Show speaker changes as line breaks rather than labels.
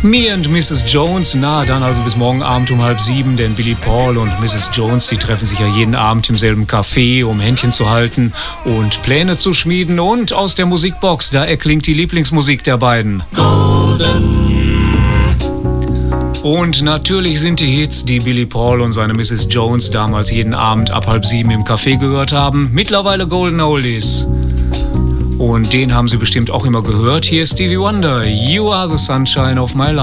Me and Mrs. Jones, na dann also bis morgen Abend um 6:30, denn Billy Paul und Mrs. Jones, die treffen sich ja jeden Abend im selben Café, um Händchen zu halten und Pläne zu schmieden. Und aus der Musikbox, da erklingt die Lieblingsmusik der beiden. Golden. Und natürlich sind die Hits, die Billy Paul und seine Mrs. Jones damals jeden Abend ab 6:30 im Café gehört haben, mittlerweile Golden Oldies. Und den haben Sie bestimmt auch immer gehört. Hier ist Stevie Wonder, You Are the Sunshine of My Life.